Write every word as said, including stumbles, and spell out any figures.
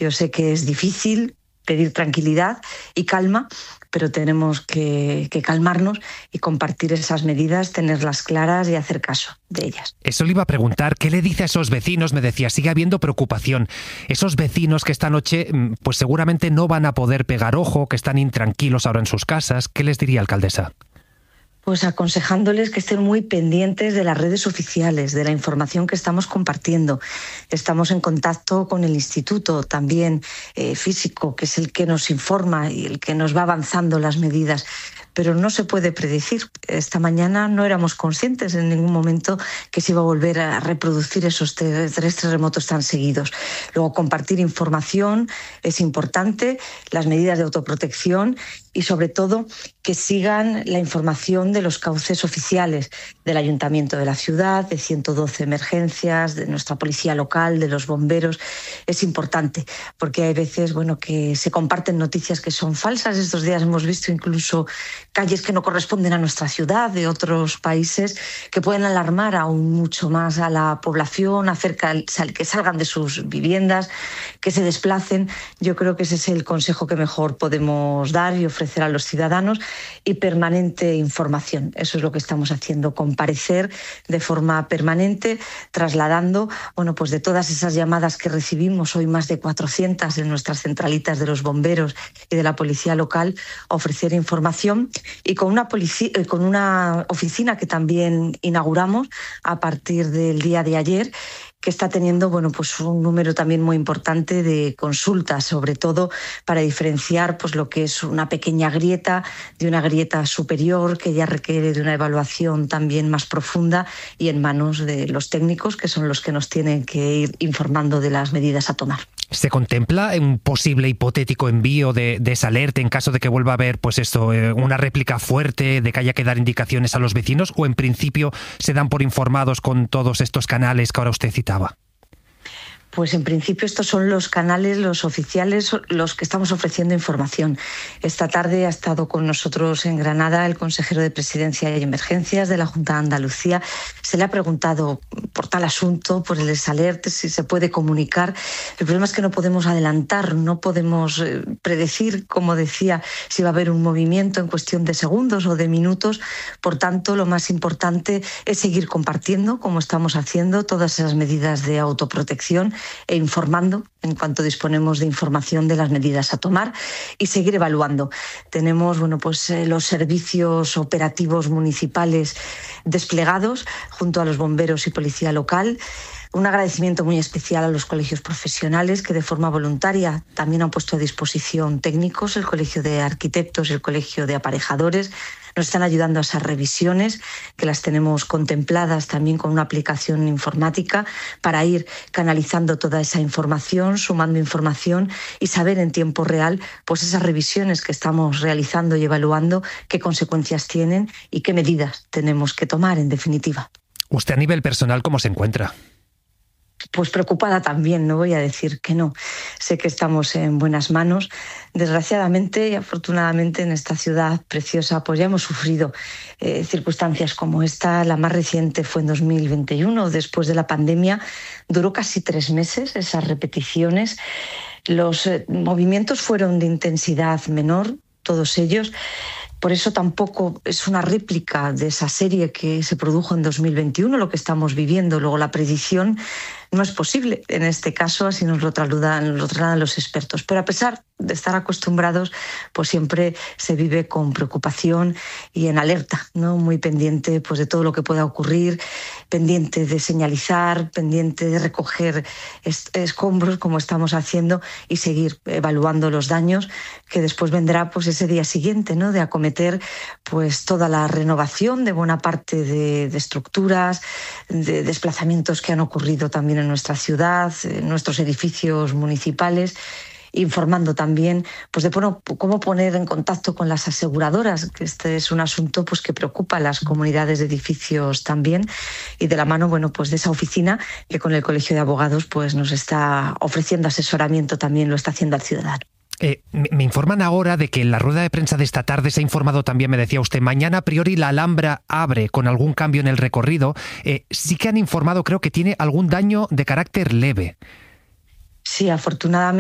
Yo sé que es difícil pedir tranquilidad y calma, pero tenemos que, que calmarnos y compartir esas medidas, tenerlas claras y hacer caso de ellas. Eso le iba a preguntar, ¿qué le dice a esos vecinos? Me decía, sigue habiendo preocupación. Esos vecinos que esta noche, pues seguramente no van a poder pegar ojo, que están intranquilos ahora en sus casas, ¿qué les diría, alcaldesa? Pues aconsejándoles que estén muy pendientes de las redes oficiales, de la información que estamos compartiendo. Estamos en contacto con el instituto también eh, físico, que es el que nos informa y el que nos va avanzando las medidas. Pero no se puede predecir. Esta mañana no éramos conscientes en ningún momento que se iba a volver a reproducir esos tres terremotos tan seguidos. Luego, compartir información es importante, las medidas de autoprotección y, sobre todo, que sigan la información de los cauces oficiales del Ayuntamiento de la ciudad, de ciento doce emergencias, de nuestra policía local, de los bomberos. Es importante porque hay veces, bueno, que se comparten noticias que son falsas. Estos días hemos visto incluso calles que no corresponden a nuestra ciudad, de otros países, que pueden alarmar aún mucho más a la población, hacer que salgan de sus viviendas, que se desplacen. Yo creo que ese es el consejo que mejor podemos dar y ofrecer a los ciudadanos, y permanente información. Eso es lo que estamos haciendo, comparecer de forma permanente, trasladando, bueno, pues de todas esas llamadas que recibimos, hoy más de cuatrocientas en nuestras centralitas de los bomberos y de la policía local, ofrecer información. Y con una, policía, con una oficina que también inauguramos a partir del día de ayer, que está teniendo, bueno, pues un número también muy importante de consultas, sobre todo para diferenciar pues lo que es una pequeña grieta de una grieta superior, que ya requiere de una evaluación también más profunda y en manos de los técnicos, que son los que nos tienen que ir informando de las medidas a tomar. ¿Se contempla un posible hipotético envío de, de esa alerta en caso de que vuelva a haber pues esto, eh, una réplica fuerte, de que haya que dar indicaciones a los vecinos, o en principio se dan por informados con todos estos canales que ahora usted citaba? Pues en principio estos son los canales, los oficiales, los que estamos ofreciendo información. Esta tarde ha estado con nosotros en Granada el consejero de Presidencia y Emergencias de la Junta de Andalucía. Se le ha preguntado por tal asunto, por el desalerte, si se puede comunicar. El problema es que no podemos adelantar, no podemos predecir, como decía, si va a haber un movimiento en cuestión de segundos o de minutos. Por tanto, lo más importante es seguir compartiendo, como estamos haciendo, todas esas medidas de autoprotección, e informando en cuanto disponemos de información de las medidas a tomar, y seguir evaluando. Tenemos, bueno, pues eh, los servicios operativos municipales desplegados junto a los bomberos y policía local. Un agradecimiento muy especial a los colegios profesionales que de forma voluntaria también han puesto a disposición técnicos, el Colegio de Arquitectos y el Colegio de Aparejadores. Nos están ayudando a esas revisiones, que las tenemos contempladas también con una aplicación informática para ir canalizando toda esa información, sumando información y saber en tiempo real pues esas revisiones que estamos realizando y evaluando, qué consecuencias tienen y qué medidas tenemos que tomar, en definitiva. ¿Usted a nivel personal cómo se encuentra? Pues preocupada también, no voy a decir que no. Sé que estamos en buenas manos. Desgraciadamente y afortunadamente en esta ciudad preciosa pues ya hemos sufrido eh, circunstancias como esta. La más reciente fue en dos mil veintiuno, después de la pandemia. Duró casi tres meses esas repeticiones. Los eh, movimientos fueron de intensidad menor, todos ellos. Por eso tampoco es una réplica de esa serie que se produjo en dos mil veintiuno, lo que estamos viviendo. Luego, la predicción no es posible en este caso, así nos lo trasladan, lo trasladan los expertos. Pero a pesar de estar acostumbrados, pues siempre se vive con preocupación y en alerta, ¿no? Muy pendiente pues de todo lo que pueda ocurrir, pendiente de señalizar, pendiente de recoger escombros, como estamos haciendo, y seguir evaluando los daños, que después vendrá pues ese día siguiente, ¿no? De acometer pues toda la renovación de buena parte de, de estructuras, de desplazamientos que han ocurrido también en nuestra ciudad, en nuestros edificios municipales, informando también pues de bueno, cómo poner en contacto con las aseguradoras, que este es un asunto pues que preocupa a las comunidades de edificios también, y de la mano bueno, pues de esa oficina que con el Colegio de Abogados pues nos está ofreciendo asesoramiento, también lo está haciendo al ciudadano. Eh, me informan ahora de que en la rueda de prensa de esta tarde se ha informado también, me decía usted, mañana a priori la Alhambra abre con algún cambio en el recorrido. Eh, sí que han informado, creo que tiene algún daño de carácter leve. Sí, afortunadamente.